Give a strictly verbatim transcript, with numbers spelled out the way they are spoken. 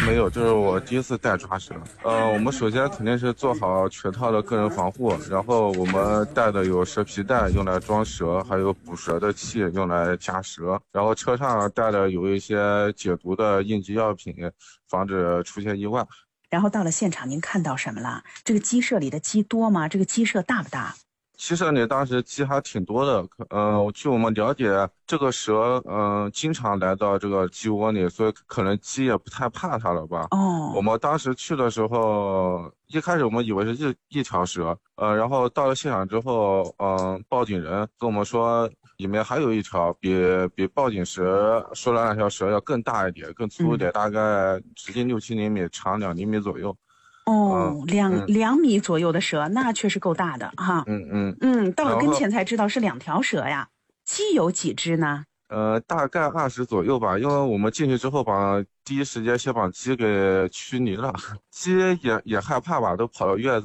没有，这是我第一次带抓蛇。呃，我们首先肯定是做好全套的个人防护，然后我们带的有蛇皮袋用来装蛇，还有捕蛇的器用来夹蛇，然后车上带的有一些解毒的应急药品，防止出现意外。 然后到了现场，您看到什么了？这个鸡舍里的鸡多吗？这个鸡舍大不大？ 鸡舍里当时鸡还挺多的，嗯、呃，据我们了解，这个蛇，嗯、呃，经常来到这个鸡窝里，所以可能鸡也不太怕它了吧。 哦， 我们当时去的时候，一开始我们以为是一一条蛇，呃，然后到了现场之后，嗯、呃，报警人跟我们说，里面还有一条比比报警时说的那条蛇要更大一点，更粗一点， 嗯、 大概直径六七厘米，长两厘米左右。 哦，两嗯两米左右的蛇，那确实够大的哈。 嗯嗯， 嗯，到了跟然后前才知道是两条蛇呀。鸡有几只呢？ 呃，大概二十左右吧，因为我们进去之后把第一时间先把鸡给驱离了，鸡也也害怕吧，都跑到院子。